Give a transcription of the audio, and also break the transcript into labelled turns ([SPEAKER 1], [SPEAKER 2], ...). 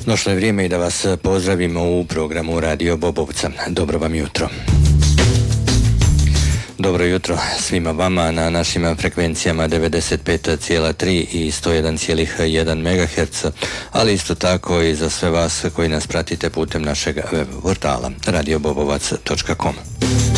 [SPEAKER 1] Došlo je vrijeme i da vas pozdravimo u programu Radio Bobovca. Dobro vam jutro. Dobro jutro svima vama na našim frekvencijama 95,3 i 101,1 MHz, ali isto tako i za sve vas koji nas pratite putem našeg web portala radiobobovac.com.